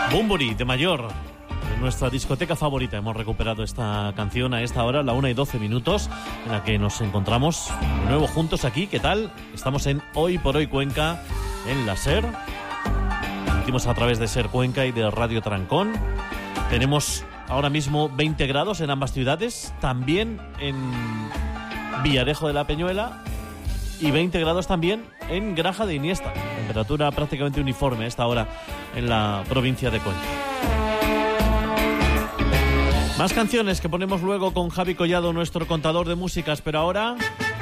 Bunbury, de Mayor, en nuestra discoteca favorita. Hemos recuperado esta canción a esta hora, la 1:12, en la que nos encontramos de nuevo juntos aquí. ¿Qué tal? Estamos en Hoy por Hoy Cuenca, en la SER. Emitimos a través de SER Cuenca y de Radio Trancón. Tenemos ahora mismo 20 grados en ambas ciudades, también en Villarejo de la Peñuela, y 20 grados también en Graja de Iniesta. Temperatura prácticamente uniforme a esta hora en la provincia de Cuenca. Más canciones que ponemos luego con Javi Collado, nuestro contador de músicas, pero ahora...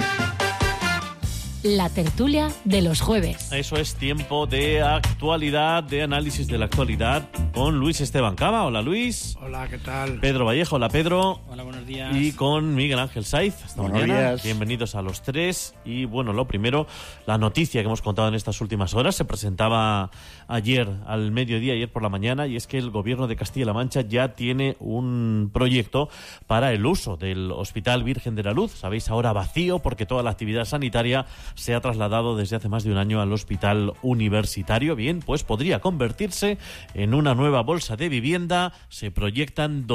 La tertulia de los jueves. Eso es tiempo de actualidad, de análisis de la actualidad con Luis Esteban Cava. Hola, Luis. Hola, ¿qué tal? Pedro Vallejo. Hola, Pedro. Hola, buenos días. Y con Miguel Ángel Saiz. Buenos días. Bienvenidos a los tres. Y bueno, lo primero, la noticia que hemos contado en estas últimas horas se presentaba ayer al mediodía, ayer por la mañana, y es que el gobierno de Castilla-La Mancha ya tiene un proyecto para el uso del Hospital Virgen de la Luz. Sabéis, ahora vacío porque toda la actividad sanitaria se ha trasladado desde hace más de un año al Hospital Universitario. Bien, pues podría convertirse en una nueva bolsa de vivienda. Se proyectan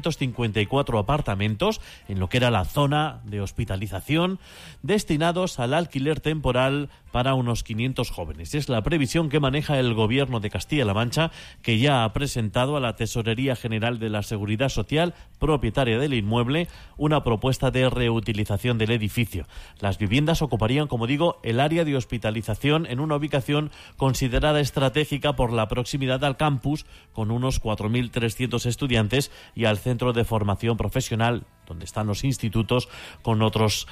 254 apartamentos en lo que era la zona de hospitalización, destinados al alquiler temporal para unos 500 jóvenes. Es la previsión que maneja el Gobierno de Castilla-La Mancha, que ya ha presentado a la Tesorería General de la Seguridad Social, propietaria del inmueble, una propuesta de reutilización del edificio. Las viviendas ocuparían, como digo, el área de hospitalización en una ubicación considerada estratégica por la proximidad al campus, con unos 4.300 estudiantes, y al centro de formación profesional, donde están los institutos, con otros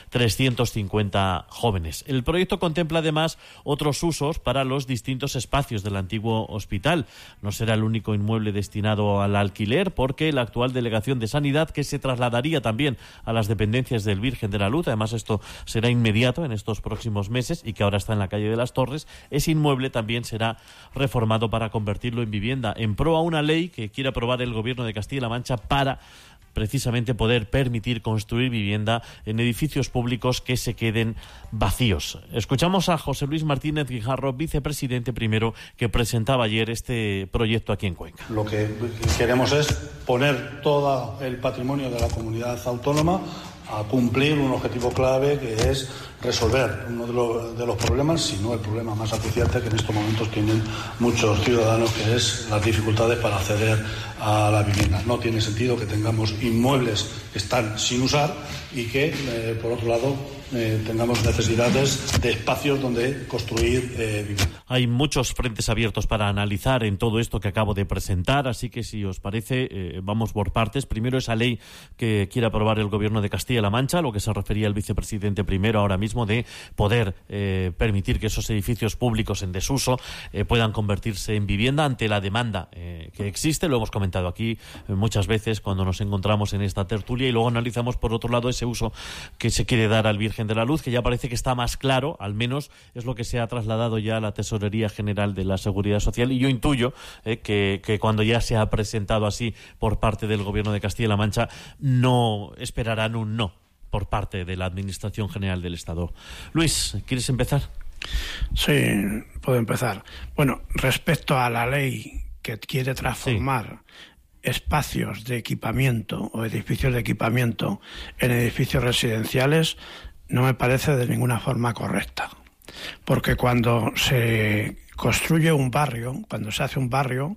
350 jóvenes. El proyecto contempla además otros usos para los distintos espacios del antiguo hospital. No será el único inmueble destinado al alquiler, porque la actual Delegación de Sanidad, que se trasladaría también a las dependencias del Virgen de la Luz, además esto será inmediato en estos próximos meses, y que ahora está en la calle de las Torres, ese inmueble también será reformado para convertirlo en vivienda, en pro a una ley que quiere aprobar el Gobierno de Castilla-La Mancha para precisamente poder permitir construir vivienda en edificios públicos que se queden vacíos. Escuchamos a José Luis Martínez Guijarro, vicepresidente primero, que presentaba ayer este proyecto aquí en Cuenca. Lo que queremos es poner todo el patrimonio de la comunidad autónoma a cumplir un objetivo clave, que es resolver uno de los problemas, si no el problema más acuciante que en estos momentos tienen muchos ciudadanos, que es las dificultades para acceder a la vivienda. No tiene sentido que tengamos inmuebles que están sin usar y que, por otro lado, tengamos necesidades de espacios donde construir vivienda. Hay muchos frentes abiertos para analizar en todo esto que acabo de presentar, así que si os parece, vamos por partes. Primero, esa ley que quiere aprobar el Gobierno de Castilla-La Mancha, lo que se refería el vicepresidente primero ahora mismo, de poder permitir que esos edificios públicos en desuso puedan convertirse en vivienda ante la demanda que existe. Lo hemos comentado aquí muchas veces cuando nos encontramos en esta tertulia, y luego analizamos por otro lado ese uso que se quiere dar al Virgen de la Luz, que ya parece que está más claro, al menos es lo que se ha trasladado ya a la Tesorería General de la Seguridad Social, y yo intuyo que cuando ya se ha presentado así por parte del Gobierno de Castilla-La Mancha, no esperarán un no por parte de la Administración General del Estado. Luis, ¿quieres empezar? Sí, puedo empezar. Bueno, respecto a la ley que quiere transformar espacios de equipamiento o edificios de equipamiento en edificios residenciales, no me parece de ninguna forma correcta. Porque cuando se construye un barrio, cuando se hace un barrio,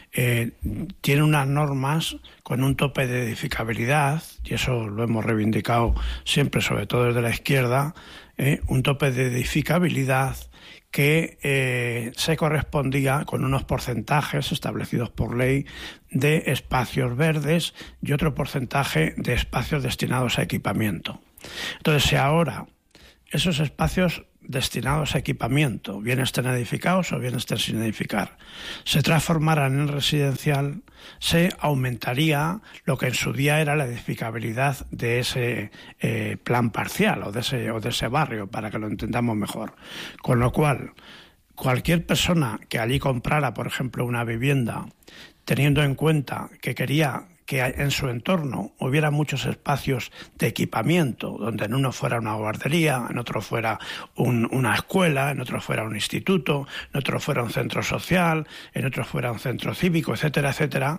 tiene unas normas con un tope de edificabilidad, y eso lo hemos reivindicado siempre, sobre todo desde la izquierda, un tope de edificabilidad que se correspondía con unos porcentajes establecidos por ley de espacios verdes y otro porcentaje de espacios destinados a equipamiento. Entonces, si ahora esos espacios destinados a equipamiento, bien estén edificados o bien estén sin edificar, se transformaran en residencial, se aumentaría lo que en su día era la edificabilidad de ese plan parcial o de ese barrio, para que lo entendamos mejor. Con lo cual, cualquier persona que allí comprara, por ejemplo, una vivienda, teniendo en cuenta que quería que en su entorno hubiera muchos espacios de equipamiento, donde en uno fuera una guardería, en otro fuera una escuela, en otro fuera un instituto, en otro fuera un centro social, en otro fuera un centro cívico, etcétera, etcétera.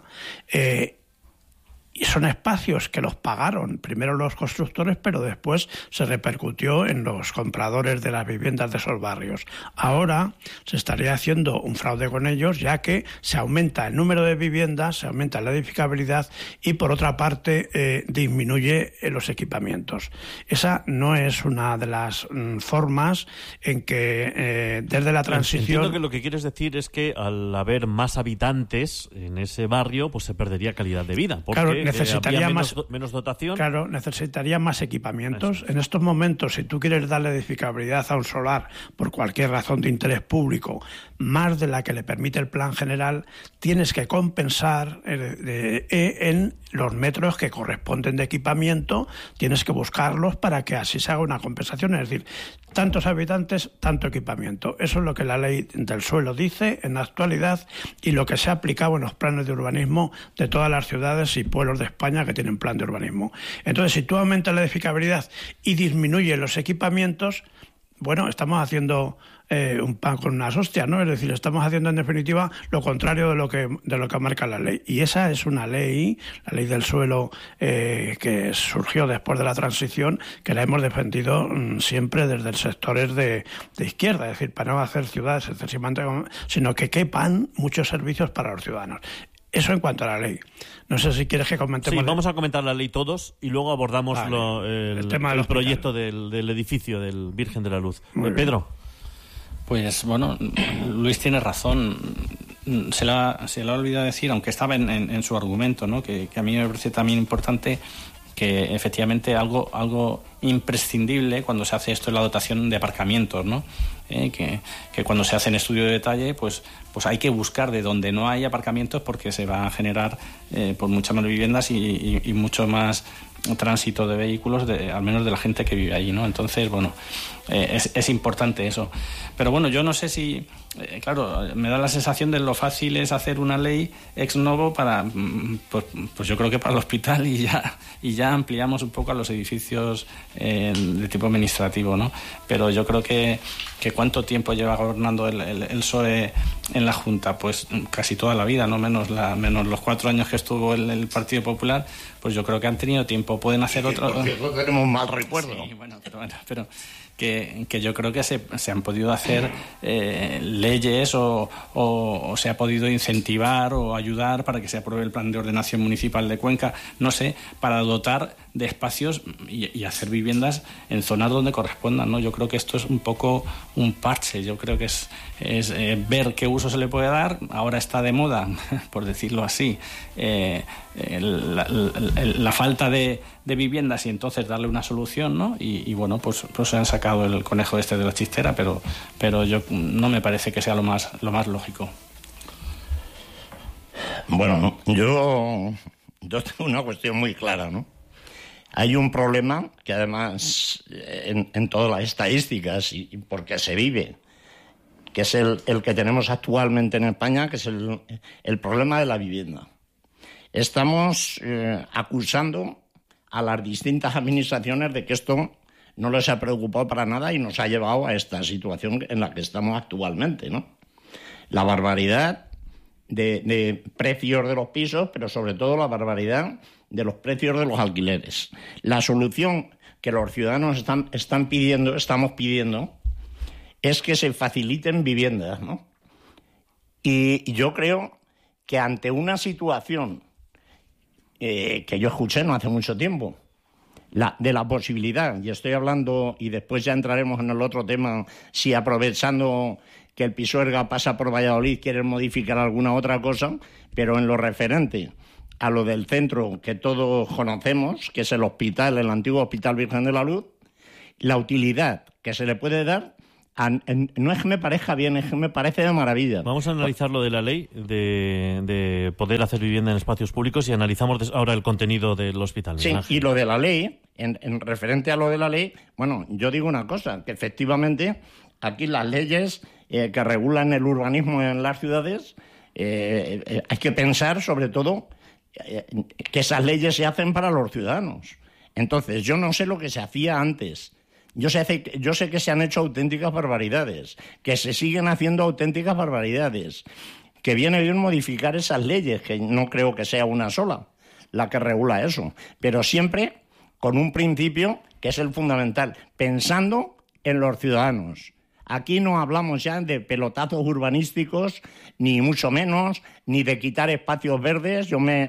Y son espacios que los pagaron primero los constructores, pero después se repercutió en los compradores de las viviendas de esos barrios. Ahora se estaría haciendo un fraude con ellos, ya que se aumenta el número de viviendas, se aumenta la edificabilidad y, por otra parte, disminuye los equipamientos. Esa no es una de las formas en que desde la transición... Entiendo que lo que quieres decir es que al haber más habitantes en ese barrio, pues se perdería calidad de vida. Porque claro, necesitaría menos dotación. Claro, necesitaría más equipamientos. En estos momentos, si tú quieres darle edificabilidad a un solar por cualquier razón de interés público, más de la que le permite el plan general, tienes que compensar en los metros que corresponden de equipamiento, tienes que buscarlos para que así se haga una compensación. Es decir, tantos habitantes, tanto equipamiento. Eso es lo que la ley del suelo dice en la actualidad y lo que se ha aplicado en los planes de urbanismo de todas las ciudades y pueblos de España que tienen plan de urbanismo. Entonces, si tú aumentas la edificabilidad y disminuyes los equipamientos, bueno, estamos haciendo un pan con unas hostias, ¿no? Es decir, estamos haciendo en definitiva lo contrario de lo que marca la ley. Y esa es una ley, la ley del suelo que surgió después de la transición, que la hemos defendido siempre desde sectores de izquierda, es decir, para no hacer ciudades excesivamente, sino que quepan muchos servicios para los ciudadanos. Eso en cuanto a la ley. No sé si quieres que comentemos... Sí, vamos a comentar la ley todos y luego abordamos el tema del proyecto del edificio del Virgen de la Luz. Pedro. Pues bueno, Luis tiene razón. Se le ha olvidado decir, aunque estaba en su argumento, ¿no? Que a mí me parece también importante que efectivamente algo imprescindible cuando se hace esto es la dotación de aparcamientos, ¿no? Que cuando se hace en estudio de detalle, pues hay que buscar de donde no hay aparcamientos porque se va a generar pues muchas más viviendas y mucho más tránsito de vehículos, al menos de la gente que vive allí, ¿no? Entonces, bueno, es importante eso. Pero bueno, yo no sé si... claro, me da la sensación de lo fácil es hacer una ley ex novo para... Pues yo creo que para el hospital y ya ampliamos un poco a los edificios de tipo administrativo, ¿no? Pero yo creo que ¿cuánto tiempo lleva gobernando el PSOE en la Junta? Pues casi toda la vida, no menos los 4 años que estuvo el Partido Popular, pues yo creo que han tenido tiempo. Pueden hacer otro... Porque no tenemos mal recuerdo. Sí, bueno, pero que yo creo que se han podido hacer leyes o se ha podido incentivar o ayudar para que se apruebe el plan de ordenación municipal de Cuenca, no sé, para dotar de espacios y hacer viviendas en zonas donde correspondan, ¿no? Yo creo que esto es un poco un parche. Yo creo que es ver qué uso se le puede dar. Ahora está de moda, por decirlo así, la falta de viviendas y entonces darle una solución, ¿no? Y bueno, pues se han sacado el conejo de la chistera, pero yo no me parece que sea lo más lógico. Bueno, yo tengo una cuestión muy clara, ¿no? Hay un problema que además en todas las estadísticas y porque se vive, que es el que tenemos actualmente en España, que es el problema de la vivienda. Estamos acusando a las distintas administraciones de que esto no les ha preocupado para nada y nos ha llevado a esta situación en la que estamos actualmente, ¿no? La barbaridad de precios de los pisos, pero sobre todo la barbaridad de los precios de los alquileres. La solución que los ciudadanos estamos pidiendo, es que se faciliten viviendas, ¿no? Y yo creo que ante una situación que yo escuché no hace mucho tiempo, de la posibilidad, y estoy hablando, y después ya entraremos en el otro tema, si aprovechando que el Pisuerga pasa por Valladolid quieren modificar alguna otra cosa, pero en lo referente a lo del centro que todos conocemos, que es el antiguo Hospital Virgen de la Luz, la utilidad que se le puede dar, no es que me parezca bien, es que me parece de maravilla. Vamos a analizar lo de la ley de poder hacer vivienda en espacios públicos y analizamos ahora el contenido del hospital. Sí, y lo de la ley, en referente a lo de la ley, bueno, yo digo una cosa, que efectivamente aquí las leyes que regulan el urbanismo en las ciudades, hay que pensar sobre todo que esas leyes se hacen para los ciudadanos. Entonces, yo no sé lo que se hacía antes. Yo sé que se han hecho auténticas barbaridades, que se siguen haciendo auténticas barbaridades, que viene bien modificar esas leyes, que no creo que sea una sola la que regula eso, pero siempre con un principio que es el fundamental, pensando en los ciudadanos. Aquí no hablamos ya de pelotazos urbanísticos, ni mucho menos, ni de quitar espacios verdes. Yo me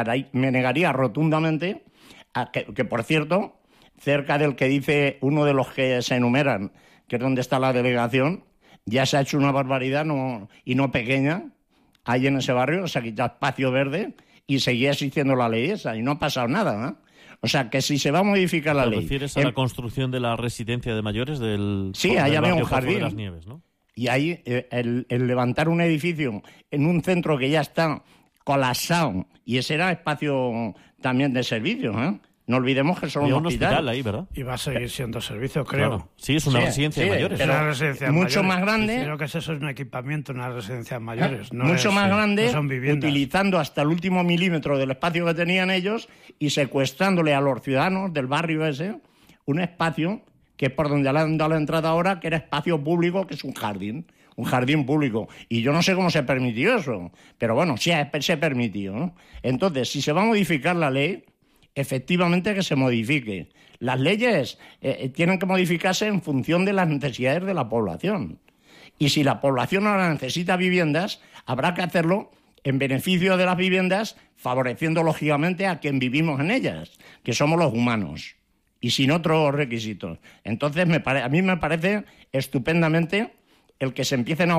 negaría rotundamente a que, por cierto, cerca del que dice uno de los que se enumeran, que es donde está la delegación, ya se ha hecho una barbaridad y no pequeña. Ahí en ese barrio se ha quitado espacio verde y seguía existiendo la ley esa y no ha pasado nada, ¿eh? O sea, que si se va a modificar la ley... ¿Te refieres a la construcción de la residencia de mayores del... Sí, ahí había un jardín. De las Nieves, ¿no? Y ahí el levantar un edificio en un centro que ya está colapsado, y ese era espacio también de servicio, ¿eh? No olvidemos que son un hospital ahí, ¿verdad? Y va a seguir siendo servicio, creo. Claro. Sí, es una residencia de mayores. Pero una residencia mucho mayores. más grande. Creo que eso es un equipamiento, una residencia de mayores. No mucho más grande, no son viviendas. utilizando hasta el último milímetro del espacio que tenían ellos y secuestrándole a los ciudadanos del barrio ese un espacio que es por donde le han dado la entrada ahora, que era espacio público, que es un jardín público. Y yo no sé cómo se permitió eso, pero bueno, se permitió, ¿no? Entonces, si se va a modificar la ley, efectivamente que se modifique. Las leyes tienen que modificarse en función de las necesidades de la población. Y si la población ahora necesita viviendas, habrá que hacerlo en beneficio de las viviendas, favoreciendo lógicamente a quien vivimos en ellas, que somos los humanos, y sin otros requisitos. Entonces, a mí me parece estupendamente el que se empiecen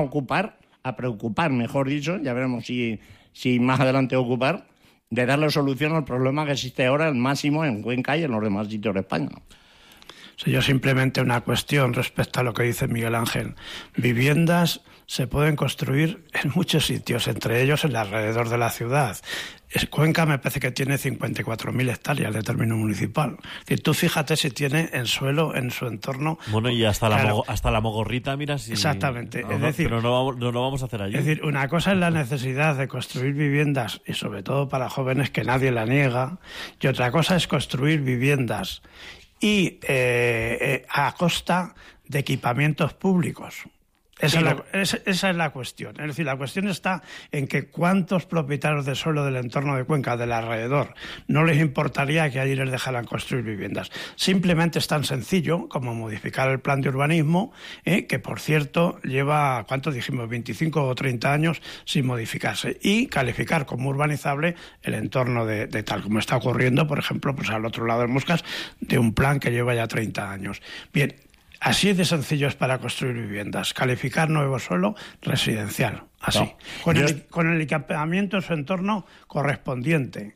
a preocupar, mejor dicho, ya veremos si más adelante ocupar, de darle solución al problema que existe ahora, el máximo en Cuenca y en los demás sitios de España. Sí, yo simplemente una cuestión respecto a lo que dice Miguel Ángel. Viviendas se pueden construir en muchos sitios, entre ellos en el alrededor de la ciudad. Cuenca me parece que tiene 54.000 hectáreas de término municipal. Es decir, tú fíjate si tiene en suelo, en su entorno... Bueno, y hasta la Mogorrita, mira si... Exactamente. Es decir, pero no lo vamos a hacer allí. Es decir, una cosa es la necesidad de construir viviendas, y sobre todo para jóvenes que nadie la niega, y otra cosa es construir viviendas y a costa de equipamientos públicos. Esa es la cuestión. Es decir, la cuestión está en que cuántos propietarios de suelo del entorno de Cuenca, del alrededor, no les importaría que allí les dejaran construir viviendas. Simplemente es tan sencillo como modificar el plan de urbanismo, que por cierto lleva, ¿cuánto dijimos? 25 o 30 años sin modificarse, y calificar como urbanizable el entorno de tal como está ocurriendo, por ejemplo, pues al otro lado de Moscas, de un plan que lleva ya 30 años. Bien. Así de sencillo es para construir viviendas. Calificar nuevo suelo residencial. Así. No. Con el equipamiento en su entorno correspondiente.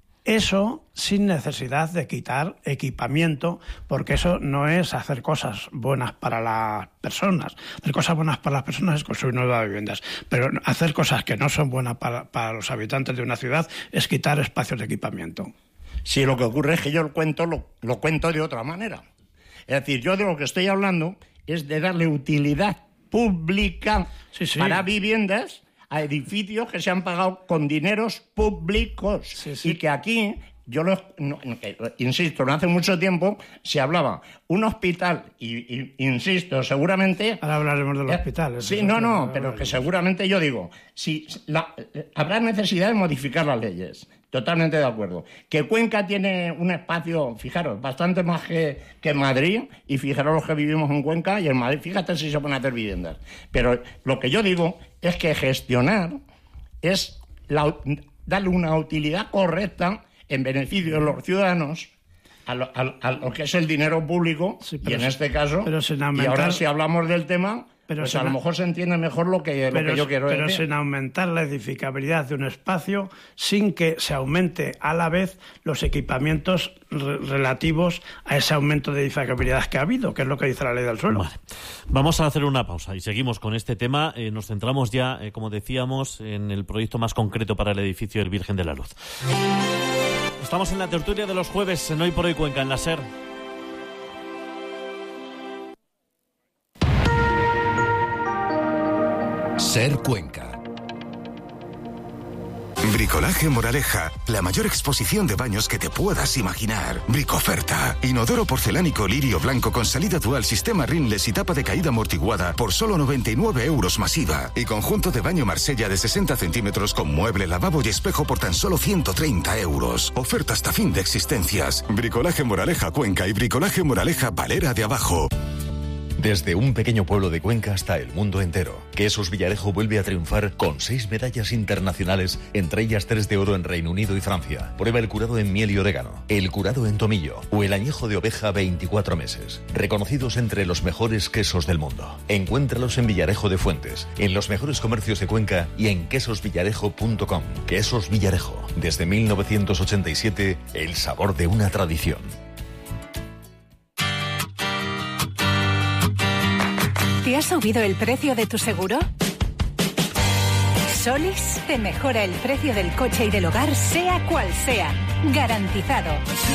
Eso sin necesidad de quitar equipamiento, porque eso no es hacer cosas buenas para las personas. Hacer cosas buenas para las personas es construir nuevas viviendas. Pero hacer cosas que no son buenas para los habitantes de una ciudad es quitar espacios de equipamiento. Sí, lo que ocurre es que yo lo cuento de otra manera. Es decir, yo de lo que estoy hablando es de darle utilidad pública para viviendas a edificios que se han pagado con dineros públicos. Y que aquí, insisto, no hace mucho tiempo se hablaba un hospital, y insisto, seguramente... Ahora hablaremos del hospital. Sí, pero que seguramente yo digo, habrá necesidad de modificar las leyes. Totalmente de acuerdo. Que Cuenca tiene un espacio, fijaros, bastante más que Madrid, y fijaros los que vivimos en Cuenca y en Madrid, fíjate si se pueden hacer viviendas. Pero lo que yo digo es que gestionar es darle una utilidad correcta en beneficio de los ciudadanos a lo que es el dinero público, y en este caso, y ahora si hablamos del tema... Pues a lo mejor se entiende mejor lo que yo quiero decir. Pero sin aumentar la edificabilidad de un espacio, sin que se aumente a la vez los equipamientos relativos a ese aumento de edificabilidad que ha habido, que es lo que dice la ley del suelo. Vale. Vamos a hacer una pausa y seguimos con este tema. Nos centramos ya, como decíamos, en el proyecto más concreto para el edificio del Virgen de la Luz. Estamos en la tertulia de los jueves en Hoy por Hoy Cuenca, en la SER. SER Cuenca. Bricolaje Moraleja, la mayor exposición de baños que te puedas imaginar. Bricoferta. Inodoro porcelánico lirio blanco con salida dual, sistema rinless y tapa de caída amortiguada por solo 99 euros masiva. Y conjunto de baño Marsella de 60 centímetros con mueble, lavabo y espejo por tan solo 130 euros. Oferta hasta fin de existencias. Bricolaje Moraleja Cuenca y Bricolaje Moraleja Valera de Abajo. Desde un pequeño pueblo de Cuenca hasta el mundo entero, Quesos Villarejo vuelve a triunfar con 6 medallas internacionales, entre ellas 3 de oro en Reino Unido y Francia. Prueba el curado en miel y orégano, el curado en tomillo o el añejo de oveja 24 meses. Reconocidos entre los mejores quesos del mundo. Encuéntralos en Villarejo de Fuentes, en los mejores comercios de Cuenca y en quesosvillarejo.com. Quesos Villarejo, desde 1987, el sabor de una tradición. ¿Te ha subido el precio de tu seguro? Solis te mejora el precio del coche y del hogar, sea cual sea. Garantizado.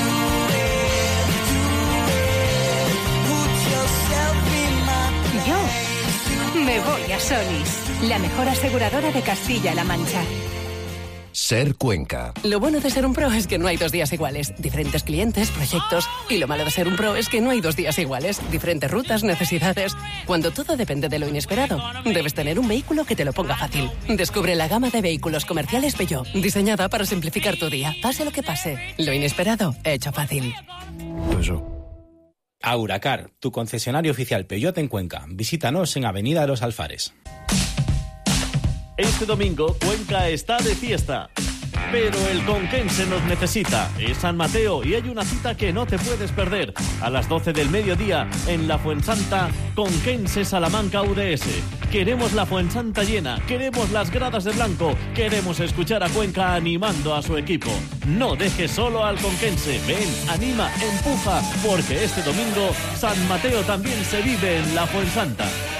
Yo me voy a Solis, la mejor aseguradora de Castilla-La Mancha. Ser Cuenca. Lo bueno de ser un pro es que no hay 2 días iguales. Diferentes clientes, proyectos. Y lo malo de ser un pro es que no hay 2 días iguales. Diferentes rutas, necesidades. Cuando todo depende de lo inesperado, debes tener un vehículo que te lo ponga fácil. Descubre la gama de vehículos comerciales Peugeot, diseñada para simplificar tu día. Pase lo que pase. Lo inesperado, hecho fácil. Auracar, tu concesionario oficial Peugeot en Cuenca. Visítanos en Avenida de los Alfares. Este domingo, Cuenca está de fiesta. Pero el conquense nos necesita. Es San Mateo y hay una cita que no te puedes perder. A las 12 del mediodía, en la Fuensanta, Conquense Salamanca UDS. Queremos la Fuensanta llena, queremos las gradas de blanco, queremos escuchar a Cuenca animando a su equipo. No dejes solo al conquense. Ven, anima, empuja, porque este domingo, San Mateo también se vive en la Fuensanta.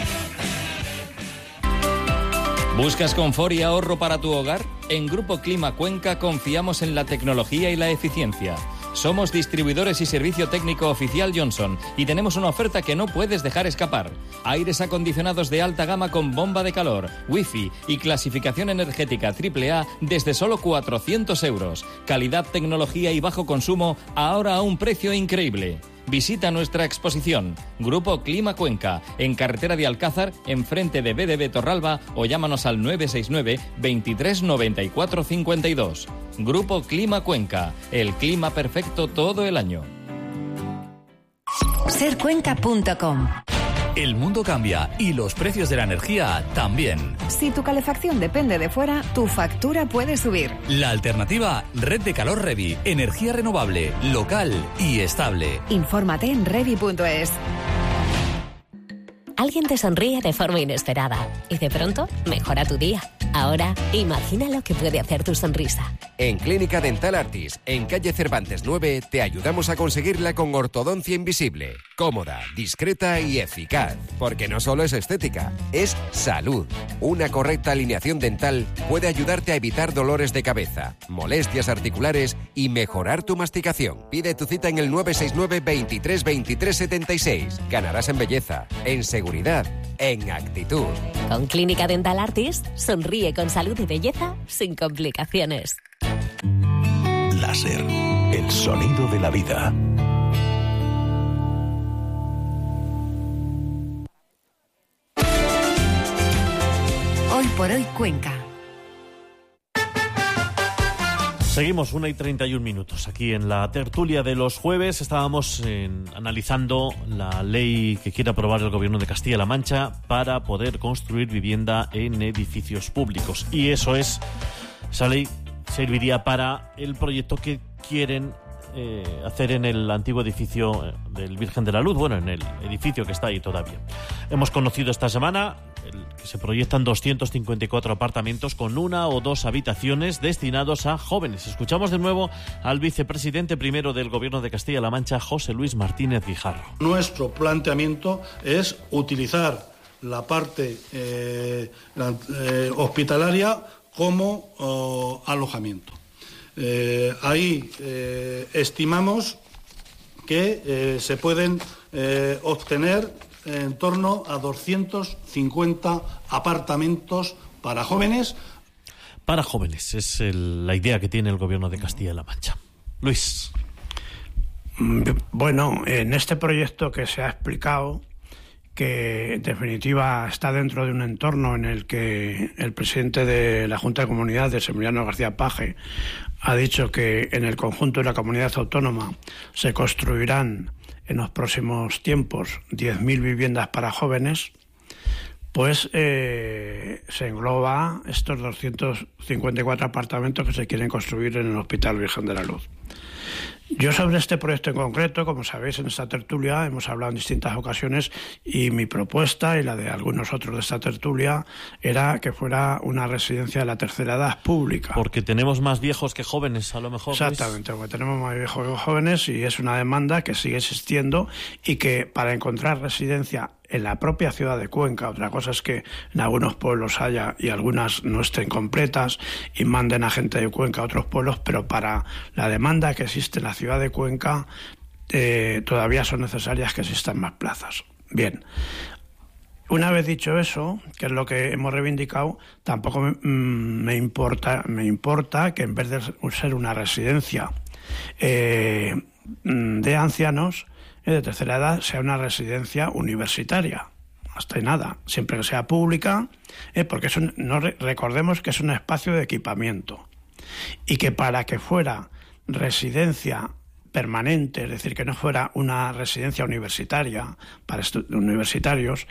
¿Buscas confort y ahorro para tu hogar? En Grupo Clima Cuenca confiamos en la tecnología y la eficiencia. Somos distribuidores y servicio técnico oficial Johnson y tenemos una oferta que no puedes dejar escapar. Aires acondicionados de alta gama con bomba de calor, wifi y clasificación energética AAA desde solo 400 euros. Calidad, tecnología y bajo consumo ahora a un precio increíble. Visita nuestra exposición, Grupo Clima Cuenca, en carretera de Alcázar, enfrente de BDB Torralba, o llámanos al 969 23 94 52. Grupo Clima Cuenca, el clima perfecto todo el año. Sercuenca.com. El mundo cambia y los precios de la energía también. Si tu calefacción depende de fuera, tu factura puede subir. La alternativa, Red de Calor Revi. Energía renovable, local y estable. Infórmate en revi.es. Alguien te sonríe de forma inesperada y de pronto mejora tu día. Ahora, imagina lo que puede hacer tu sonrisa. En Clínica Dental Artis, en calle Cervantes 9, te ayudamos a conseguirla con ortodoncia invisible. Cómoda, discreta y eficaz. Porque no solo es estética, es salud. Una correcta alineación dental puede ayudarte a evitar dolores de cabeza, molestias articulares y mejorar tu masticación. Pide tu cita en el 969 23 23 76. Ganarás en belleza, en seguridad, en actitud. Con Clínica Dental Artis, sonríe con salud y belleza sin complicaciones. Láser, el sonido de la vida. Hoy por hoy Cuenca. Seguimos 1:31 aquí en la tertulia de los jueves. Estábamos analizando la ley que quiere aprobar el Gobierno de Castilla-La Mancha para poder construir vivienda en edificios públicos. Y esa ley serviría para el proyecto que quieren hacer en el antiguo edificio del Virgen de la Luz, bueno, en el edificio que está ahí todavía. Hemos conocido esta semana que se proyectan 254 apartamentos con 1 o 2 habitaciones destinados a jóvenes. Escuchamos de nuevo al vicepresidente primero del Gobierno de Castilla-La Mancha, José Luis Martínez Guijarro. Nuestro planteamiento es utilizar la parte hospitalaria como alojamiento. Ahí estimamos que se pueden obtener en torno a 250 apartamentos para jóvenes. para jóvenes. Es la idea que tiene el gobierno de Castilla-La Mancha. Luis. Bueno, en este proyecto que se ha explicado, que en definitiva está dentro de un entorno en el que el presidente de la Junta de Comunidades, Emiliano García Paje, ha dicho que en el conjunto de la comunidad autónoma se construirán en los próximos tiempos 10.000 viviendas para jóvenes, pues se engloba estos 254 apartamentos que se quieren construir en el Hospital Virgen de la Luz. Yo sobre este proyecto en concreto, como sabéis, en esta tertulia hemos hablado en distintas ocasiones y mi propuesta y la de algunos otros de esta tertulia era que fuera una residencia de la tercera edad pública. Porque tenemos más viejos que jóvenes, a lo mejor. Exactamente, porque tenemos más viejos que jóvenes y es una demanda que sigue existiendo y que para encontrar residencia en la propia ciudad de Cuenca, otra cosa es que en algunos pueblos haya y algunas no estén completas y manden a gente de Cuenca a otros pueblos, pero para la demanda que existe en la ciudad de Cuenca todavía son necesarias que existan más plazas. Bien, una vez dicho eso, que es lo que hemos reivindicado, tampoco me importa que en vez de ser una residencia de ancianos de tercera edad sea una residencia universitaria. Hasta ahí nada, siempre que sea pública, porque recordemos que es un espacio de equipamiento y que para que fuera residencia permanente, es decir, que no fuera una residencia universitaria para universitarios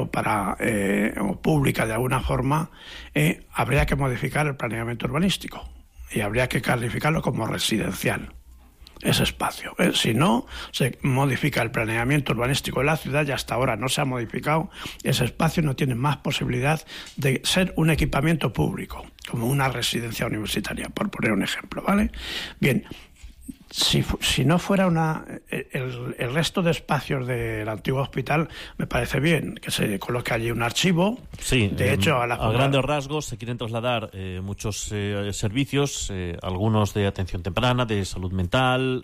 o pública de alguna forma, habría que modificar el planeamiento urbanístico y habría que calificarlo como residencial. Ese espacio. Si no, se modifica el planeamiento urbanístico de la ciudad y hasta ahora no se ha modificado. Ese espacio no tiene más posibilidad de ser un equipamiento público, como una residencia universitaria, por poner un ejemplo, ¿vale? Bien, si no fuera el resto de espacios del antiguo hospital, me parece bien que se coloque allí un archivo. Sí, de hecho, a grandes rasgos se quieren trasladar muchos servicios, algunos de atención temprana, de salud mental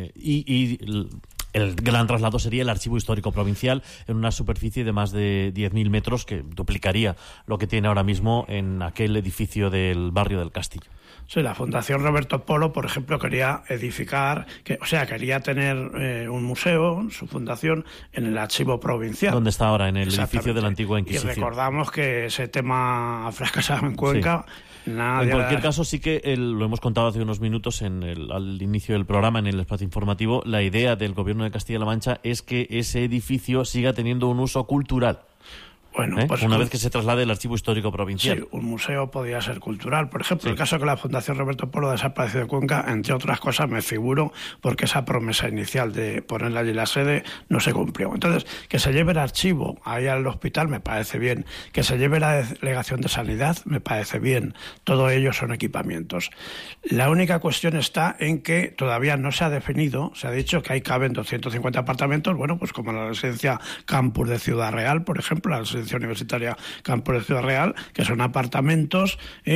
y el gran traslado sería el Archivo Histórico Provincial en una superficie de más de 10.000 metros, que duplicaría lo que tiene ahora mismo en aquel edificio del barrio del Castillo. Sí, la Fundación Roberto Polo, por ejemplo, quería edificar, quería tener un museo, su fundación, en el Archivo Provincial. ¿Dónde está ahora? En el edificio de la Antigua Inquisición. Y recordamos que ese tema ha fracasado en Cuenca. Sí. En cualquier caso, sí que lo hemos contado hace unos minutos al inicio del programa, en el espacio informativo, la idea del Gobierno de Castilla-La Mancha es que ese edificio siga teniendo un uso cultural. Bueno, pues una vez que se traslade el Archivo Histórico Provincial. Sí, un museo podría ser cultural. Por ejemplo, el caso que la Fundación Roberto Polo ha desaparecido de Cuenca, entre otras cosas, me figuro, porque esa promesa inicial de ponerle allí la sede no se cumplió. Entonces, que se lleve el archivo ahí al hospital me parece bien. Que se lleve la delegación de sanidad me parece bien. Todo ello son equipamientos. La única cuestión está en que todavía no se ha definido, se ha dicho que ahí caben 250 apartamentos, bueno, pues como la residencia Campus de Ciudad Real, por ejemplo, la residencia universitaria Campus de Ciudad Real, que son apartamentos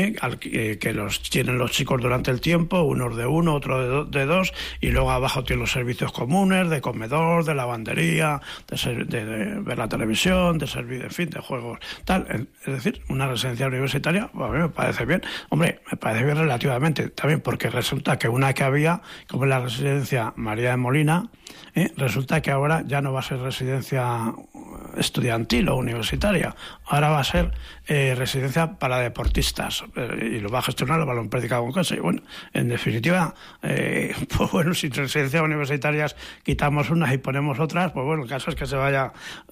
que los tienen los chicos durante el tiempo, unos de uno, otros de dos, y luego abajo tienen los servicios comunes de comedor, de lavandería, de ver la televisión, de servir, en fin, de juegos, tal. Es decir, una residencia universitaria, pues a mí me parece bien. Hombre, me parece bien relativamente, también porque resulta que una que había, como es la residencia María de Molina, resulta que ahora ya no va a ser residencia estudiantil o universitaria, ahora va a ser residencia para deportistas y lo va a gestionar el Balonpédica Conquense. Y bueno, en definitiva, pues bueno, si residencias universitarias quitamos unas y ponemos otras, pues bueno, el caso es que se vaya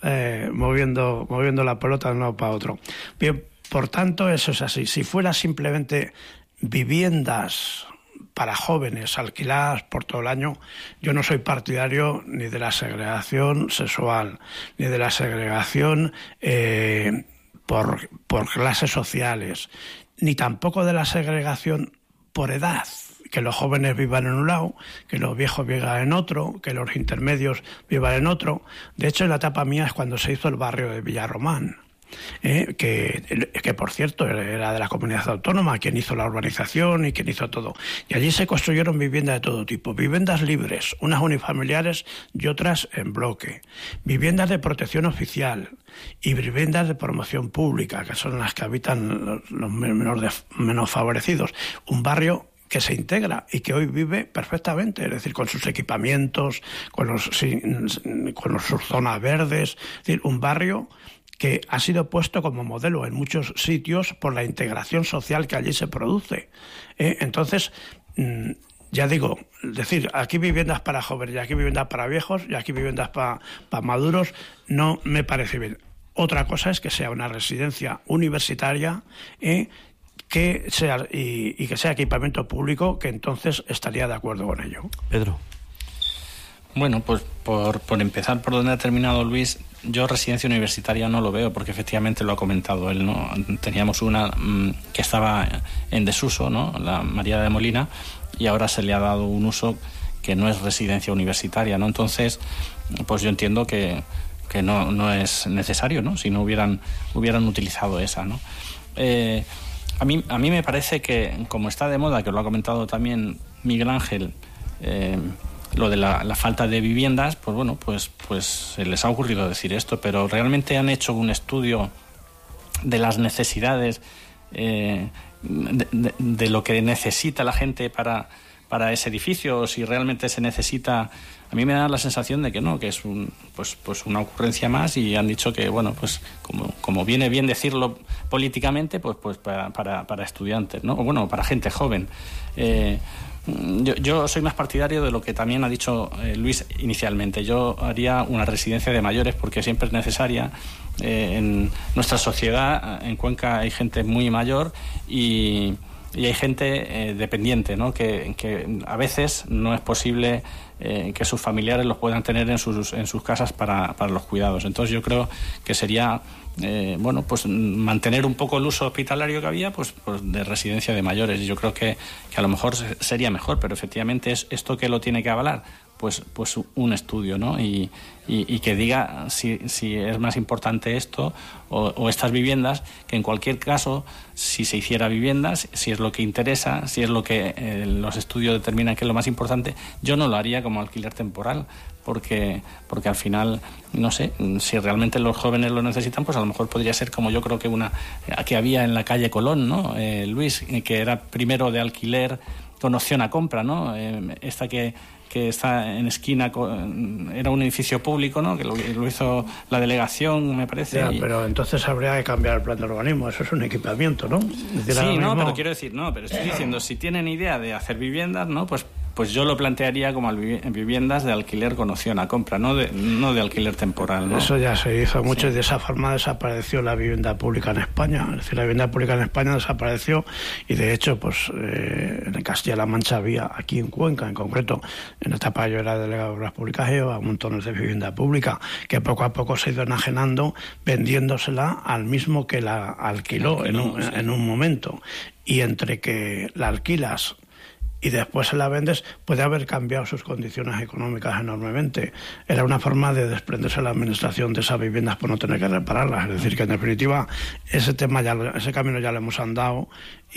moviendo la pelota de un lado para otro. Bien, por tanto, eso es así. Si fuera simplemente viviendas para jóvenes alquiladas por todo el año, yo no soy partidario ni de la segregación sexual, ni de la segregación por clases sociales, ni tampoco de la segregación por edad, que los jóvenes vivan en un lado, que los viejos vivan en otro, que los intermedios vivan en otro. De hecho, en la etapa mía es cuando se hizo el barrio de Villarromán. que por cierto era de la comunidad autónoma, quien hizo la urbanización y quien hizo todo. Y allí se construyeron viviendas de todo tipo, viviendas libres, unas unifamiliares y otras en bloque, viviendas de protección oficial y viviendas de promoción pública, que son las que habitan los menos favorecidos. Un barrio que se integra y que hoy vive perfectamente, es decir, con sus equipamientos, con sus zonas verdes, es decir, un barrio que ha sido puesto como modelo en muchos sitios por la integración social que allí se produce. Entonces, ya digo, decir, aquí viviendas para jóvenes y aquí viviendas para viejos y aquí viviendas para maduros, no me parece bien. Otra cosa es que sea una residencia universitaria, que sea y que sea equipamiento público, que entonces estaría de acuerdo con ello. Pedro. Bueno, pues por empezar por donde ha terminado Luis, yo residencia universitaria no lo veo, porque efectivamente lo ha comentado él, ¿no? Teníamos una que estaba en desuso, ¿no? La María de Molina, y ahora se le ha dado un uso que no es residencia universitaria, ¿no? Entonces, pues yo entiendo que no es necesario, ¿no? Si no hubieran utilizado esa, ¿no? A mí me parece que, como está de moda, que lo ha comentado también Miguel Ángel, lo de la falta de viviendas, pues bueno, pues se les ha ocurrido decir esto, pero realmente han hecho un estudio de las necesidades, de lo que necesita la gente para ese edificio, o si realmente se necesita. A mí me da la sensación de que no, que es pues una ocurrencia más, y han dicho que, bueno, pues como viene bien decirlo políticamente, pues para estudiantes, ¿no? O bueno, para gente joven. Yo soy más partidario de lo que también ha dicho Luis inicialmente. Yo haría una residencia de mayores, porque siempre es necesaria. En nuestra sociedad, en Cuenca, hay gente muy mayor y hay gente dependiente, ¿no? Que a veces no es posible que sus familiares los puedan tener en sus casas para los cuidados. Entonces yo creo que sería pues mantener un poco el uso hospitalario que había, pues de residencia de mayores. Y yo creo que a lo mejor sería mejor, pero efectivamente es esto que lo tiene que avalar, pues un estudio, ¿no? Y que diga si es más importante esto o estas viviendas, que en cualquier caso, si se hiciera viviendas, si es lo que interesa, si es lo que los estudios determinan que es lo más importante, yo no lo haría como alquiler temporal, porque al final, no sé, si realmente los jóvenes lo necesitan, pues a lo mejor podría ser como yo creo que había en la calle Colón, ¿no? Luis, que era primero de alquiler con opción a compra, ¿no? Esta que está en esquina, era un edificio público, ¿no? Que lo hizo la delegación, me parece. Ya, pero entonces habría que cambiar el plan de urbanismo, eso es un equipamiento, ¿no? Sí, no, pero quiero decir, no, pero estoy diciendo, si tienen idea de hacer viviendas, ¿no? Pues yo lo plantearía como viviendas de alquiler con opción a compra, no de alquiler temporal, ¿no? Eso ya se hizo mucho, sí. Y de esa forma desapareció la vivienda pública en España. Es decir, la vivienda pública en España desapareció, y de hecho, pues en Castilla-La Mancha había, aquí en Cuenca en concreto, en esta etapa yo era delegado de Obras Públicas, y había montones de vivienda pública que poco a poco se ha ido enajenando, vendiéndosela al mismo que la alquiló en un momento. Y entre que la alquilas y después se la vendes, puede haber cambiado sus condiciones económicas enormemente. Era una forma de desprenderse la administración de esas viviendas por no tener que repararlas. Es decir, que en definitiva ese camino ya lo hemos andado,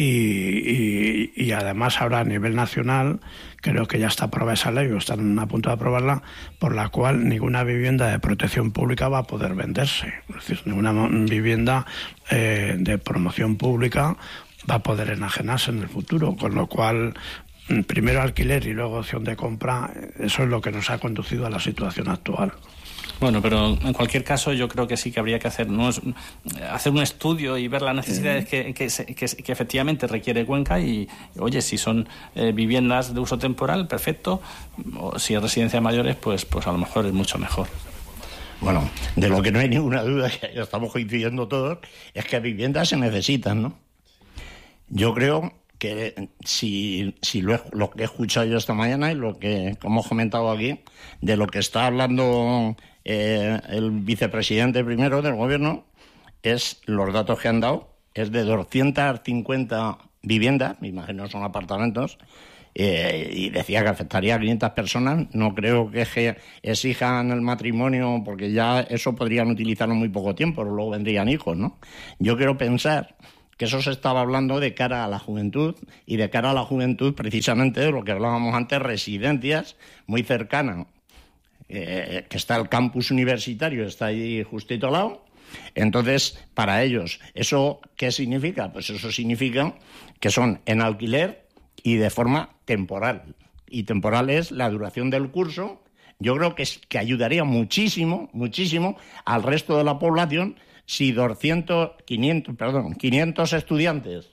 y además ahora a nivel nacional creo que ya está aprobada esa ley, o están a punto de aprobarla, por la cual ninguna vivienda de protección pública va a poder venderse. Es decir, ninguna vivienda de promoción pública va a poder enajenarse en el futuro, con lo cual primero alquiler y luego opción de compra, eso es lo que nos ha conducido a la situación actual. Bueno, pero en cualquier caso yo creo que sí que habría que hacer un estudio y ver las necesidades que efectivamente requiere Cuenca, y oye, si son viviendas de uso temporal, perfecto, o si es residencia de mayores, pues a lo mejor es mucho mejor. Bueno, de lo que no hay ninguna duda, que estamos coincidiendo todos, es que viviendas se necesitan, ¿no? Yo creo que si lo que he escuchado yo esta mañana y lo que hemos comentado aquí, de lo que está hablando el vicepresidente primero del gobierno, es los datos que han dado, es de 250 viviendas, me imagino son apartamentos, y decía que afectaría a 500 personas. No creo que exijan el matrimonio, porque ya eso podrían utilizarlo muy poco tiempo, pero luego vendrían hijos, ¿no? Yo quiero pensar que eso se estaba hablando de cara a la juventud, y de cara a la juventud precisamente de lo que hablábamos antes, residencias muy cercanas, que está el campus universitario, está ahí justito al lado. Entonces, para ellos, ¿eso qué significa? Pues eso significa que son en alquiler y de forma temporal. Y temporal es la duración del curso. Yo creo que ayudaría muchísimo, muchísimo al resto de la población si 500 estudiantes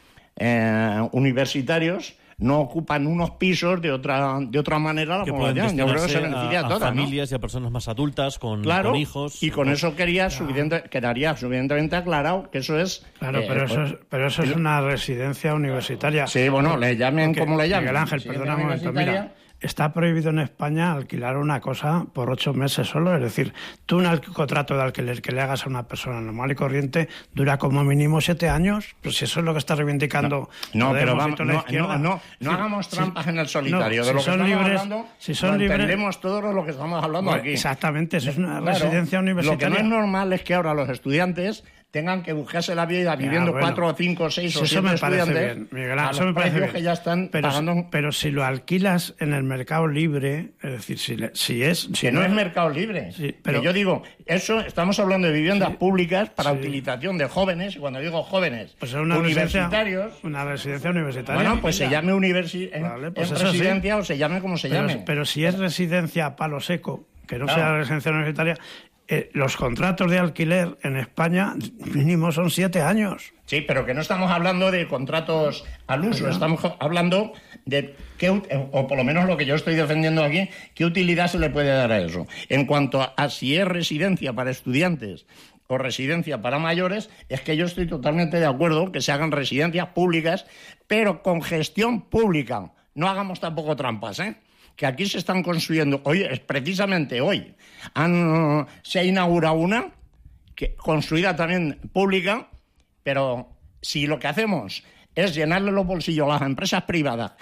universitarios no ocupan unos pisos de otra manera la población. Yo creo que se beneficia a todas, familias, ¿no? Y a personas más adultas con hijos. Y con eso quedaría suficientemente aclarado que eso es... Claro, pero eso es una residencia universitaria. Sí, bueno, le llamen como le llamen. Miguel Ángel, perdona un momento, mira. Está prohibido en España alquilar una cosa por 8 meses solo. Es decir, tú un contrato de alquiler que le hagas a una persona normal y corriente dura como mínimo 7 años. Pues si eso es lo que está reivindicando... No, pero vamos, no hagamos trampas en el solitario. De lo que estamos hablando, entendemos todo lo que estamos hablando aquí. Exactamente, eso es una residencia universitaria. Lo que no es normal es que ahora los estudiantes tengan que buscarse la vida viviendo 4 o 5 o 6 o 7 estudiantes Miguel, a los precios que ya están pagando. Pero si lo alquilas en el mercado libre, es decir, si no es mercado libre. Sí, pero yo digo, eso estamos hablando de viviendas públicas para utilización de jóvenes, y cuando digo jóvenes, pues universitarios. Una residencia universitaria. Bueno, pues se llame residencia o se llame como se llame. Pero si es residencia a palo seco, que no sea residencia universitaria... los contratos de alquiler en España mínimo son 7 años. Sí, pero que no estamos hablando de contratos al uso, estamos hablando de o por lo menos lo que yo estoy defendiendo aquí, qué utilidad se le puede dar a eso. En cuanto a si es residencia para estudiantes o residencia para mayores, es que yo estoy totalmente de acuerdo que se hagan residencias públicas, pero con gestión pública. No hagamos tampoco trampas, que aquí se están construyendo, precisamente hoy, se ha inaugurado una, construida también pública, pero si lo que hacemos es llenarle los bolsillos a las empresas privadas,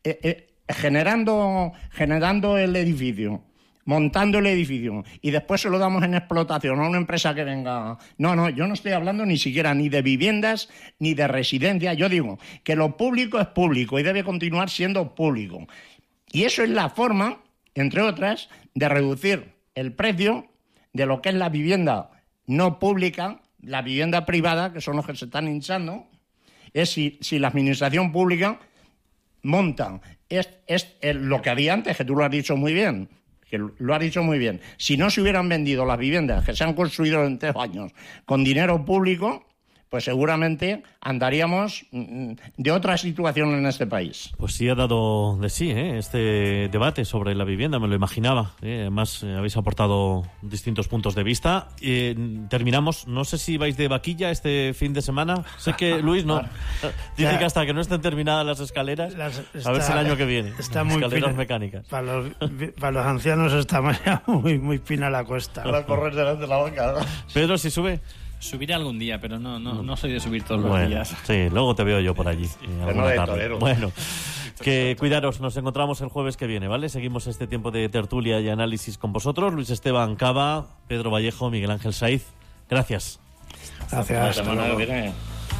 generando el edificio, montando el edificio, y después se lo damos en explotación a una empresa que venga... No, yo no estoy hablando ni siquiera ni de viviendas ni de residencias. Yo digo que lo público es público y debe continuar siendo público. Y eso es la forma, entre otras, de reducir el precio de lo que es la vivienda no pública, la vivienda privada, que son los que se están hinchando. Es si la administración pública monta lo que había antes, que tú lo has dicho muy bien, Si no se hubieran vendido las viviendas que se han construido en 3 años con dinero público, pues seguramente andaríamos de otra situación en este país. Pues sí ha dado de sí este debate sobre la vivienda, me lo imaginaba. Además, habéis aportado distintos puntos de vista. Terminamos, no sé si vais de vaquilla este fin de semana. Sé que Luis no. Dice que hasta que no estén terminadas las escaleras, a ver si el año que viene. Está muy escaleras fina, mecánicas. Para los ancianos está muy, muy fina la cuesta. Para correr delante de la boca, ¿no? Pedro, si sube... Subiré algún día, pero no soy de subir todos los días. Sí, luego te veo yo por allí. Alguna tarde. Bueno, que cuidaros, nos encontramos el jueves que viene, ¿vale? Seguimos este tiempo de tertulia y análisis con vosotros. Luis Esteban Cava, Pedro Vallejo, Miguel Ángel Saiz. Gracias. Gracias. La semana que viene.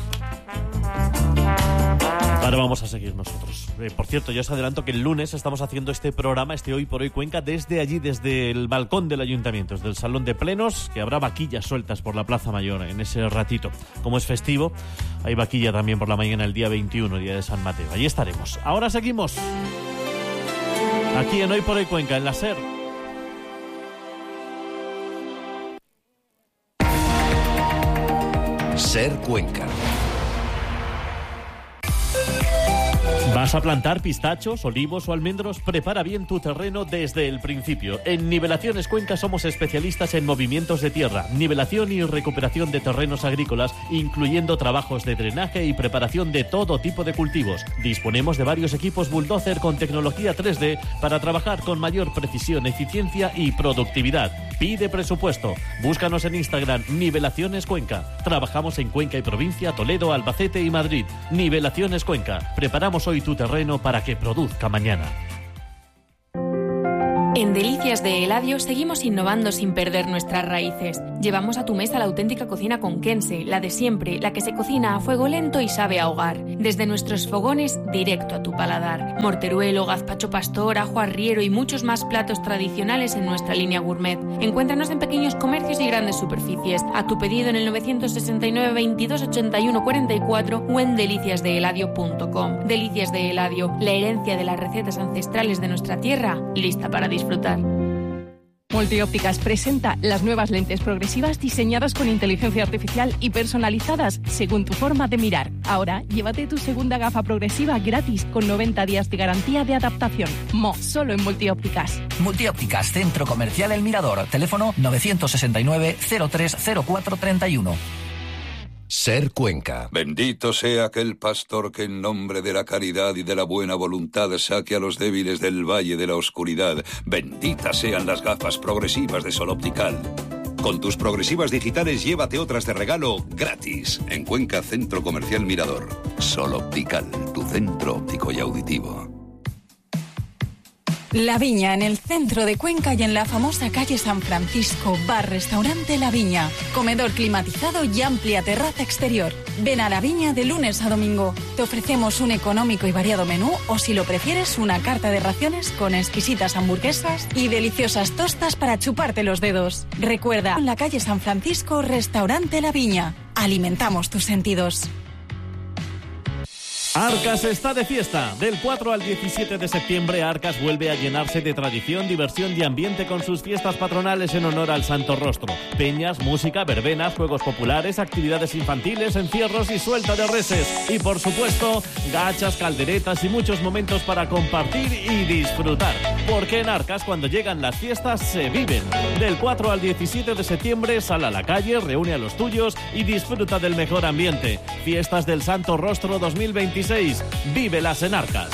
Ahora vamos a seguir nosotros. Por cierto, ya os adelanto que el lunes estamos haciendo este programa, Hoy por Hoy Cuenca, desde allí, desde el balcón del ayuntamiento, desde el salón de plenos, que habrá vaquillas sueltas por la Plaza Mayor en ese ratito. Como es festivo, hay vaquilla también por la mañana el día 21, día de San Mateo. Allí estaremos. Ahora seguimos. Aquí en Hoy por Hoy Cuenca, en la SER. SER Cuenca. ¿Vas a plantar pistachos, olivos o almendros? Prepara bien tu terreno desde el principio. En Nivelaciones Cuenca somos especialistas en movimientos de tierra, nivelación y recuperación de terrenos agrícolas, incluyendo trabajos de drenaje y preparación de todo tipo de cultivos. Disponemos de varios equipos bulldozer con tecnología 3D para trabajar con mayor precisión, eficiencia y productividad. Pide presupuesto. Búscanos en Instagram, Nivelaciones Cuenca. Trabajamos en Cuenca y provincia, Toledo, Albacete y Madrid. Nivelaciones Cuenca. Preparamos hoy tu terreno para que produzca mañana. En Delicias de Eladio seguimos innovando sin perder nuestras raíces. Llevamos a tu mesa la auténtica cocina conquense, la de siempre, la que se cocina a fuego lento y sabe a hogar. Desde nuestros fogones, directo a tu paladar. Morteruelo, gazpacho pastor, ajo arriero y muchos más platos tradicionales en nuestra línea gourmet. Encuéntranos en pequeños comercios y grandes superficies. A tu pedido en el 969 22 81 44 o en deliciasdeeladio.com. Delicias de Eladio, la herencia de las recetas ancestrales de nuestra tierra, lista para disfrutar. Multiópticas presenta las nuevas lentes progresivas diseñadas con inteligencia artificial y personalizadas según tu forma de mirar. Ahora, llévate tu segunda gafa progresiva gratis con 90 días de garantía de adaptación. Solo en Multiópticas. Multiópticas, Centro Comercial El Mirador. Teléfono 969 030431. Ser Cuenca. Bendito sea aquel pastor que en nombre de la caridad y de la buena voluntad saque a los débiles del valle de la oscuridad. Benditas sean las gafas progresivas de Sol Optical. Con tus progresivas digitales llévate otras de regalo gratis. En Cuenca, Centro Comercial Mirador. Sol Optical, tu centro óptico y auditivo. La Viña, en el centro de Cuenca y en la famosa calle San Francisco, bar-restaurante La Viña, comedor climatizado y amplia terraza exterior. Ven a La Viña de lunes a domingo. Te ofrecemos un económico y variado menú o, si lo prefieres, una carta de raciones con exquisitas hamburguesas y deliciosas tostas para chuparte los dedos. Recuerda, en la calle San Francisco, restaurante La Viña. Alimentamos tus sentidos. Arcas está de fiesta. Del 4 al 17 de septiembre, Arcas vuelve a llenarse de tradición, diversión y ambiente con sus fiestas patronales en honor al Santo Rostro. Peñas, música, verbenas, juegos populares, actividades infantiles, encierros y suelta de reses. Y por supuesto, gachas, calderetas y muchos momentos para compartir y disfrutar. Porque en Arcas, cuando llegan las fiestas, se viven. Del 4 al 17 de septiembre, sal a la calle, reúne a los tuyos y disfruta del mejor ambiente. Fiestas del Santo Rostro 2026. Vívelas en Arcas.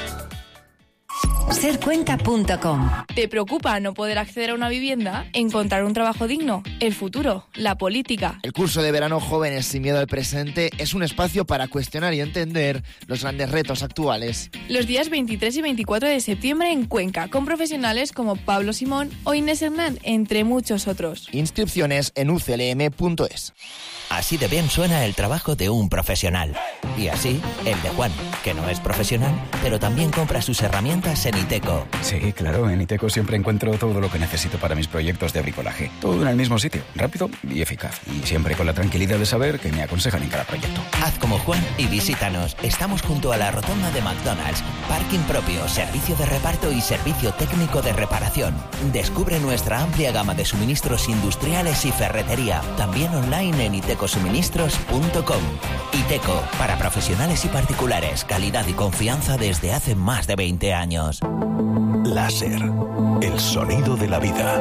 Sercuenca.com. ¿Te preocupa no poder acceder a una vivienda? ¿Encontrar un trabajo digno? ¿El futuro? ¿La política? El curso de verano Jóvenes sin miedo al presente es un espacio para cuestionar y entender los grandes retos actuales. Los días 23 y 24 de septiembre en Cuenca, con profesionales como Pablo Simón o Inés Hernán, entre muchos otros. Inscripciones en uclm.es. Así de bien suena el trabajo de un profesional. Y así, el de Juan, que no es profesional, pero también compra sus herramientas en Iteco. Sí, claro, en Iteco siempre encuentro todo lo que necesito para mis proyectos de bricolaje. Todo en el mismo sitio, rápido y eficaz. Y siempre con la tranquilidad de saber que me aconsejan en cada proyecto. Haz como Juan y visítanos. Estamos junto a la rotonda de McDonald's. Parking propio, servicio de reparto y servicio técnico de reparación. Descubre nuestra amplia gama de suministros industriales y ferretería. También online en itecosuministros.com. Iteco, para profesionales y particulares. Calidad y confianza desde hace más de 20 años. Láser, el sonido de la vida.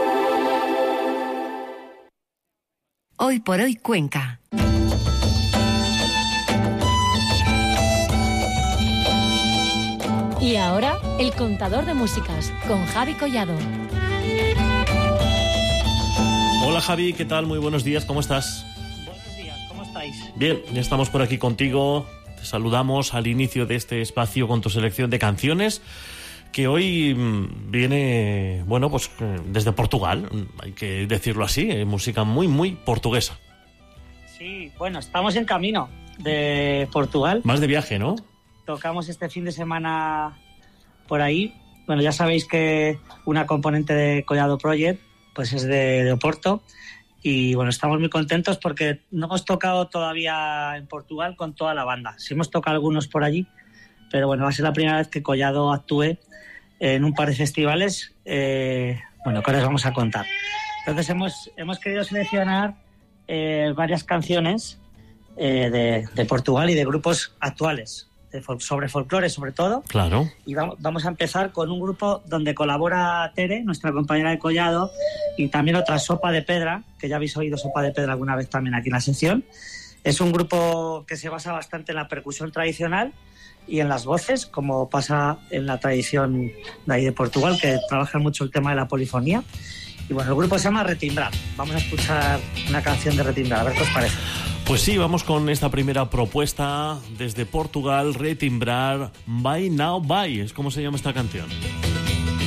Hoy por hoy Cuenca. Y ahora, El Contador de Músicas, con Javi Collado. Hola Javi, ¿qué tal? Muy buenos días, ¿cómo estás? Buenos días, ¿cómo estáis? Bien, ya estamos por aquí contigo. Te saludamos al inicio de este espacio con tu selección de canciones, que hoy viene, bueno, pues desde Portugal, hay que decirlo así, música muy, muy portuguesa. Sí, bueno, estamos en camino de Portugal. Más de viaje, ¿no? Tocamos este fin de semana por ahí. Bueno, ya sabéis que una componente de Collado Project pues es de Oporto. Y bueno, estamos muy contentos porque no hemos tocado todavía en Portugal con toda la banda. Sí hemos tocado algunos por allí, pero bueno, va a ser la primera vez que Collado actúe en un par de festivales, bueno, que ahora os vamos a contar. Entonces hemos querido seleccionar varias canciones de Portugal y de grupos actuales, sobre folclore sobre todo. Claro. Y vamos a empezar con un grupo donde colabora Tere, nuestra compañera de Collado, y también otra, Sopa de Pedra, que ya habéis oído Sopa de Pedra alguna vez también aquí en la sección. Es un grupo que se basa bastante en la percusión tradicional y en las voces, como pasa en la tradición de ahí de Portugal, que trabaja mucho el tema de la polifonía. Y bueno, el grupo se llama Retimbrar. Vamos a escuchar una canción de Retimbrar, a ver qué os parece. Pues sí, vamos con esta primera propuesta desde Portugal, Retimbrar, Bye Now Bye, es como se llama esta canción.